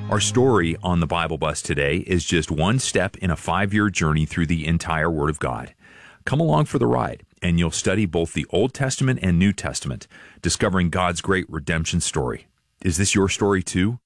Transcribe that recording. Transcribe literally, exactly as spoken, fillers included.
Our story on the Bible Bus today is just one step in a five-year journey through the entire Word of God. Come along for the ride, and you'll study both the Old Testament and New Testament, discovering God's great redemption story. Is this your story too?